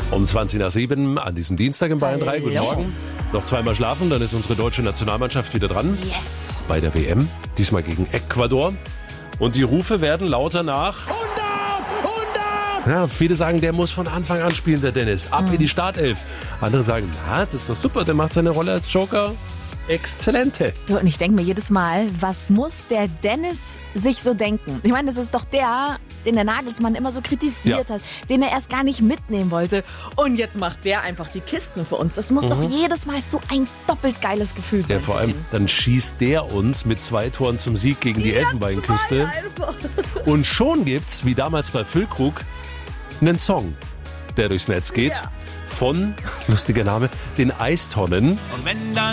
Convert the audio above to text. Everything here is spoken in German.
Um 20:07 an diesem Dienstag in Bayern 3. Guten Morgen. Noch zweimal schlafen, dann ist unsere deutsche Nationalmannschaft wieder dran. Yes. Bei der WM, diesmal gegen Ecuador. Und die Rufe werden lauter nach... Ja, viele sagen, der muss von Anfang an spielen, der Dennis. Ab in die Startelf. Andere sagen, na, das ist doch super, der macht seine Rolle als Joker. Exzellente. Du, und ich denke mir jedes Mal, was muss der Dennis sich so denken? Ich meine, das ist doch der, den der Nagelsmann immer so kritisiert hat, den er erst gar nicht mitnehmen wollte. Und jetzt macht der einfach die Kisten für uns. Das muss doch jedes Mal so ein doppelt geiles Gefühl sein. Ja, vor allem, dann schießt der uns mit 2 Toren zum Sieg gegen die Elfenbeinküste. Und schon gibt's, wie damals bei Füllkrug, einen Song, der durchs Netz geht. Von, lustiger Name, den Eistonnen. Und wenn dann